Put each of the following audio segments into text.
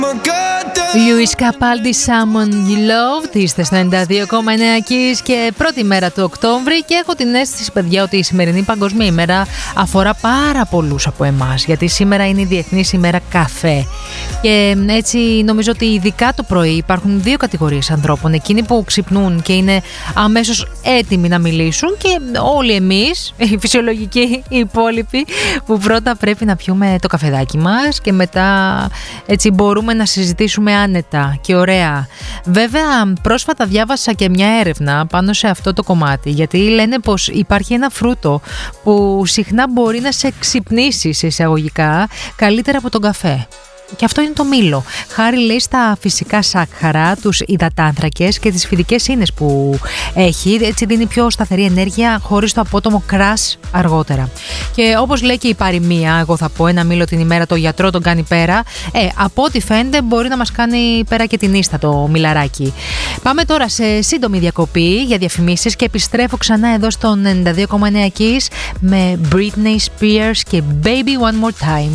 Λιούις Καπάλντι, Someone You Loved. Είστε στο 92,9 Kiss και πρώτη μέρα του Οκτώβρη και έχω την αίσθηση, παιδιά, ότι η σημερινή Παγκοσμία ημέρα αφορά πάρα πολλούς από εμάς, γιατί σήμερα είναι η Διεθνής ημέρα καφέ και έτσι νομίζω ότι ειδικά το πρωί υπάρχουν δύο κατηγορίες ανθρώπων: εκείνοι που ξυπνούν και είναι αμέσως έτοιμοι να μιλήσουν και όλοι εμείς, οι φυσιολογικοί, οι υπόλοιποι, που πρώτα πρέπει να πιούμε το καφεδάκι μας και μετά έτσι μπορούμε να συζητήσουμε άνετα και ωραία. Βέβαια, πρόσφατα διάβασα και μια έρευνα πάνω σε αυτό το κομμάτι, γιατί λένε πως υπάρχει ένα φρούτο που συχνά μπορεί να σε ξυπνήσει, σε εισαγωγικά, καλύτερα από τον καφέ. Και αυτό είναι το μήλο. Χάρη, λέει, στα φυσικά σάκχαρα, τους υδατάνθρακες και τις φυτικές ίνες που έχει. Έτσι δίνει πιο σταθερή ενέργεια χωρίς το απότομο κρας αργότερα. Και όπως λέει και η παροιμία, εγώ θα πω, ένα μήλο την ημέρα το γιατρό τον κάνει πέρα. Από ό,τι φαίνεται μπορεί να μας κάνει πέρα και την ίστα το μιλαράκι. Πάμε τώρα σε σύντομη διακοπή για διαφημίσεις και επιστρέφω ξανά εδώ στον 92,9 Kiss με Britney Spears και Baby One More Time.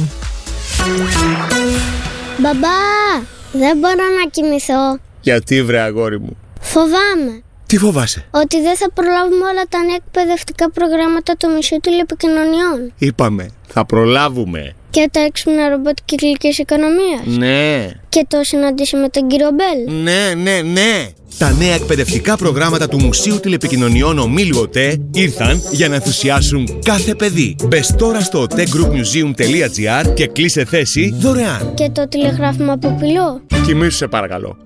Μπαμπά, δεν μπορώ να κοιμηθώ. Γιατί, βρε αγόρι μου? Φοβάμαι. Τι φοβάσαι? Ότι δεν θα προλάβουμε όλα τα νέα εκπαιδευτικά προγράμματα του Μουσείου Τηλεπικοινωνιών. Είπαμε, θα προλάβουμε. Και τα έξυπνα ρομπότ κυκλικής οικονομίας. Ναι. Και το συναντήσει με τον κύριο Μπέλ. Ναι. Τα νέα εκπαιδευτικά προγράμματα του Μουσείου Τηλεπικοινωνιών Ομίλου ΟΤΕ ήρθαν για να ενθουσιάσουν κάθε παιδί. Μπες τώρα στο otegroupmuseum.gr και κλείσε θέση δωρεάν. Και το τηλεγράφημα από πυλό. Κοιμήσου, σε παρακαλώ.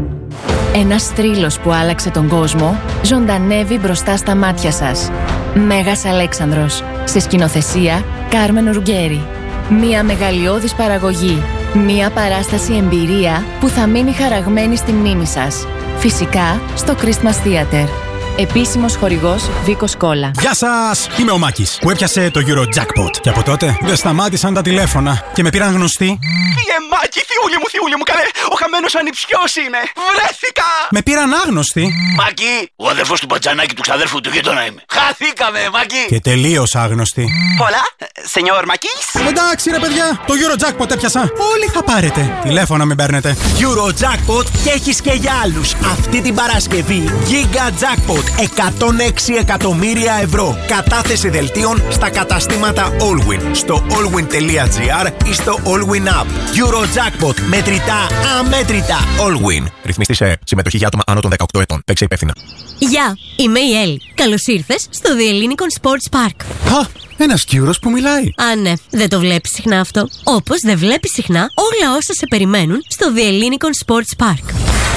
Ένας θρύλος που άλλαξε τον κόσμο ζωντανεύει μπροστά στα μάτια σας. Μέγας Αλέξανδρος. Σε σκηνοθεσία Κάρμεν Ρουγκέρι. Μια μεγαλειώδης παραγωγή. Μια παράσταση εμπειρία που θα μείνει χαραγμένη στη μνήμη σας. Φυσικά στο Christmas Theater. Επίσημος χορηγός Βίκος Κόλλα. Γεια σας! Είμαι ο Μάκης που έπιασε το Eurojackpot. Και από τότε δεν σταμάτησαν τα τηλέφωνα και με πήραν γνωστοί. Μάκη, θειούλη μου, καλέ! Ο χαμένος ανιψιός είμαι! Βρέθηκα! Με πήραν άγνωστοι. Μάκη, ο αδερφός του μπατζανάκι του ξαδέρφου του γείτονα είμαι. Χαθήκαμε, Μάκη! Και τελείως άγνωστοι. Πολλά, σενιόρ Μάκης. Εντάξει ρε παιδιά, το Eurojackpot έπιασα. Όλοι θα πάρετε. Τηλέφωνα μην παίρνετε. Eurojackpot και έχεις και για άλλους. Αυτή την Παρασκευή Giga Jackpot 106 εκατομμύρια ευρώ. Κατάθεση δελτίων στα καταστήματα Allwyn, στο allwyn.gr ή στο Allwyn App. Eurojackpot. Μετρητά, αμέτρητα. Allwyn. Ρυθμιστή σε συμμετοχή για άτομα άνω των 18 ετών. Παίξε υπεύθυνα. Γεια, είμαι η Έλλη. Καλώς ήρθες στο The Ellinikon Sports Park. Α, ένας Κύρος που μιλάει. Α, ναι, δεν το βλέπεις συχνά αυτό. Όπως δεν βλέπεις συχνά όλα όσα σε περιμένουν στο The Ellinikon Sports Park.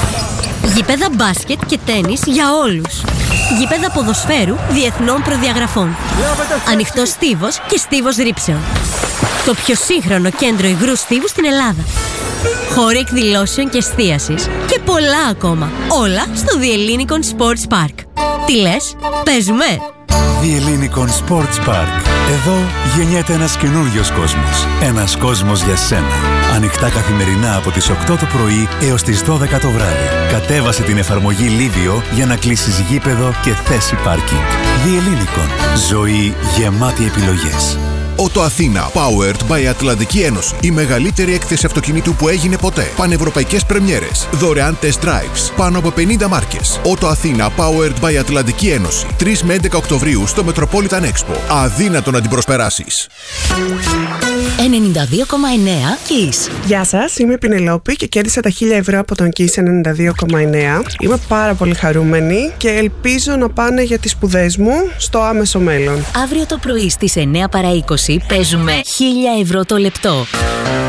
Γήπεδα μπάσκετ και τένις για όλους. Γήπεδα ποδοσφαίρου διεθνών προδιαγραφών. Ανοιχτός στίβος και στίβος ρήψεων. Το πιο σύγχρονο κέντρο υγρού στίβου στην Ελλάδα. Χώροι εκδηλώσεων και εστίασης. Και πολλά ακόμα. Όλα στο The Ellinikon Sports Park. Τι λες, παίζουμε? The Ellinikon Sports Park. Εδώ γεννιέται ένας καινούριος κόσμος. Ένας κόσμος για σένα. Ανοιχτά καθημερινά από τις 8 το πρωί έως τις 12 το βράδυ. Κατέβασε την εφαρμογή Livio για να κλείσεις γήπεδο και θέση πάρκινγκ. The Ellinikon. Ζωή γεμάτη επιλογές. Ότο Αθήνα, powered by Ατλαντική Ένωση. Η μεγαλύτερη έκθεση αυτοκινήτου που έγινε ποτέ. Πανευρωπαϊκές πρεμιέρες. Δωρεάν test drives. Πάνω από 50 μάρκες. Ότο Αθήνα, powered by Ατλαντική Ένωση. 3 με 11 Οκτωβρίου στο Metropolitan Expo. Αδύνατο να την προσπεράσεις. 92,9 Kiss. Γεια σας, είμαι η Πινελόπη και κέρδισα τα 1.000 ευρώ από τον Kiss 92,9. Είμαι πάρα πολύ χαρούμενη και ελπίζω να πάνε για τις σπουδές μου στο άμεσο μέλλον. Αύριο το πρωί στις 9 παρά 20 παίζουμε 1.000 ευρώ το λεπτό.